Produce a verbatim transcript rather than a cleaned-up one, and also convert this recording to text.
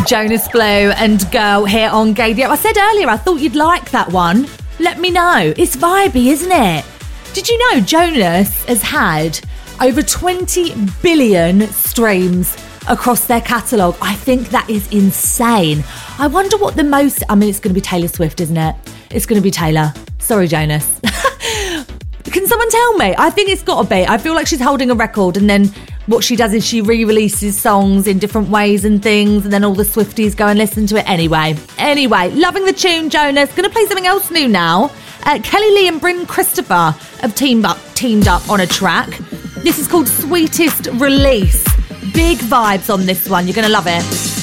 Jonas Blue and Girl here on Gaydio. I said earlier I thought you'd like that one. Let me know. It's vibey, isn't it? Did you know Jonas has had over twenty billion streams across their catalogue? I think that is insane. I wonder what the most... I mean, it's going to be Taylor Swift, isn't it? It's going to be Taylor. Sorry, Jonas. Can someone tell me? I think it's got to be. I feel like she's holding a record, and then what she does is she re-releases songs in different ways and things, and then all the Swifties go and listen to it anyway. Anyway, loving the tune, Jonas. Going to play something else new now. Uh, Kelly Lee and Bryn Christopher have teamed up, teamed up on a track. This is called Sweetest Release. Big vibes on this one. You're going to love it.